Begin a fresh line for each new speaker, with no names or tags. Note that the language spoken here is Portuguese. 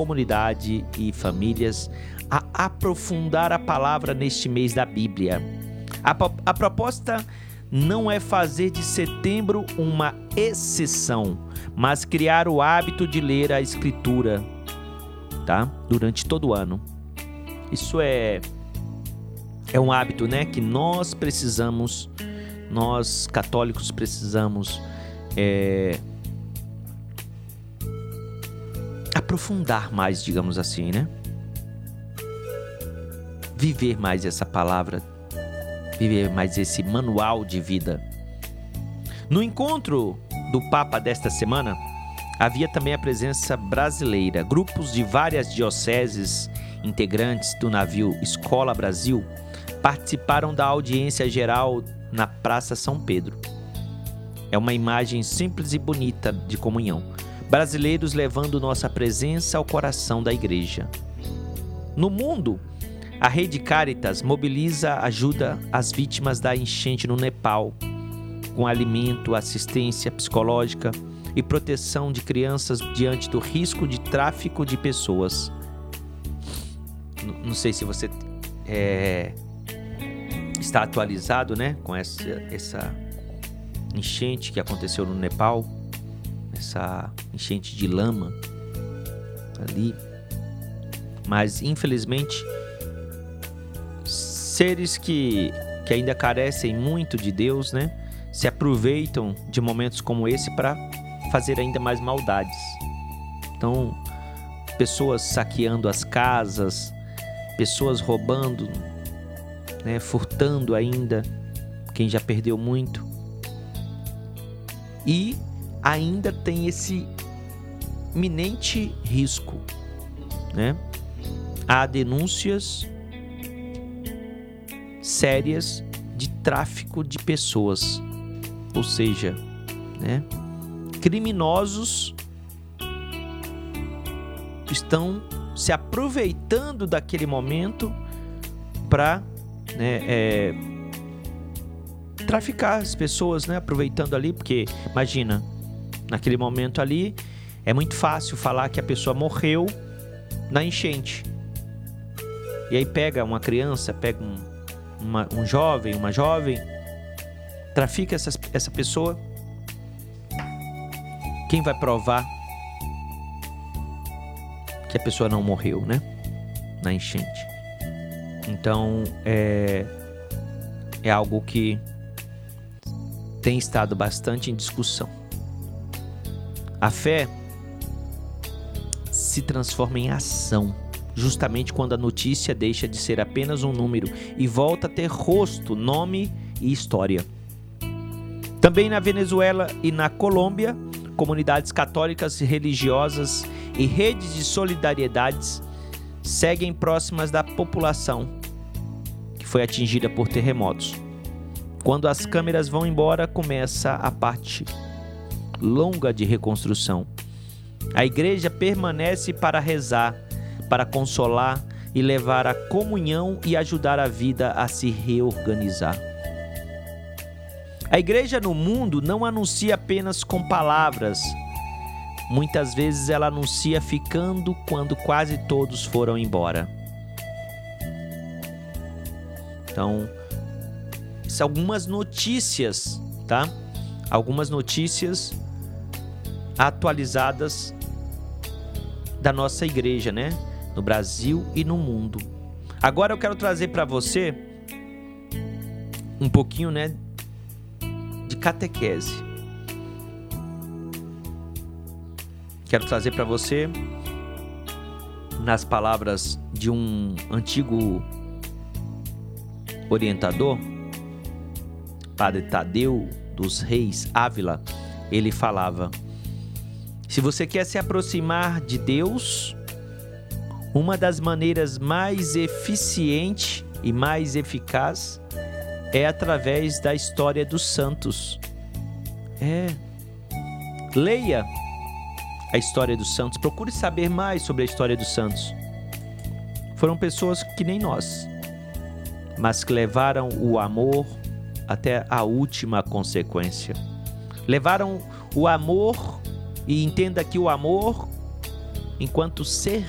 comunidade e famílias a aprofundar a palavra neste mês da Bíblia. A proposta não é fazer de setembro uma exceção, mas criar o hábito de ler a Escritura, tá? Durante todo o ano. Isso é um hábito, né, que nós precisamos, nós católicos precisamos aprofundar mais, digamos assim, né? Viver mais essa palavra, viver mais esse manual de vida. No encontro do Papa desta semana, havia também a presença brasileira. Grupos de várias dioceses, integrantes do navio Escola Brasil, participaram da audiência geral na Praça São Pedro. É uma imagem simples e bonita de comunhão. Brasileiros levando nossa presença ao coração da igreja. No mundo, a Rede Caritas mobiliza ajuda às vítimas da enchente no Nepal, com alimento, assistência psicológica e proteção de crianças diante do risco de tráfico de pessoas. Não sei se você está atualizado, né, com essa enchente que aconteceu no Nepal, essa enchente de lama ali. Mas, infelizmente, seres que ainda carecem muito de Deus, né, se aproveitam de momentos como esse para fazer ainda mais maldades. Então, pessoas saqueando as casas, pessoas roubando, né, furtando ainda, quem já perdeu muito. E ainda tem esse iminente risco, né? Há denúncias sérias de tráfico de pessoas, ou seja, né, criminosos estão se aproveitando daquele momento para, né, traficar as pessoas, né, aproveitando ali, porque imagina, naquele momento ali é muito fácil falar que a pessoa morreu na enchente, e aí pega uma criança, pega um jovem, uma jovem, trafica essa pessoa. Quem vai provar que a pessoa não morreu, né, na enchente? Então é algo que tem estado bastante em discussão. A fé se transforma em ação, justamente quando a notícia deixa de ser apenas um número e volta a ter rosto, nome e história. Também na Venezuela e na Colômbia, comunidades católicas e religiosas e redes de solidariedades seguem próximas da população que foi atingida por terremotos. Quando as câmeras vão embora, começa a parte longa de reconstrução. A igreja permanece para rezar, para consolar e levar a comunhão e ajudar a vida a se reorganizar. A igreja no mundo não anuncia apenas com palavras. Muitas vezes ela anuncia ficando quando quase todos foram embora. Então, são algumas notícias, tá? Algumas notícias atualizadas da nossa igreja, né? No Brasil e no mundo. Agora eu quero trazer para você um pouquinho, né, de catequese. Quero trazer para você, nas palavras de um antigo orientador, Padre Tadeu dos Reis Ávila, ele falava: se você quer se aproximar de Deus, uma das maneiras mais eficiente e mais eficaz é através da história dos santos. Leia a história dos santos, procure saber mais sobre a história dos santos. Foram pessoas que nem nós, mas que levaram o amor até a última consequência. Levaram o amor, e entenda que o amor, enquanto ser